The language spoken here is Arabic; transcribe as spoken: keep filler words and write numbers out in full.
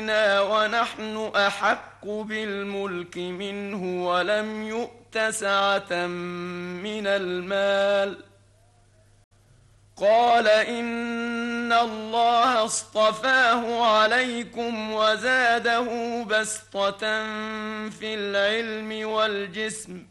ونحن أحق بالملك منه ولم يؤت سعة من المال. قال إن الله اصطفاه عليكم وزاده بسطة في العلم والجسم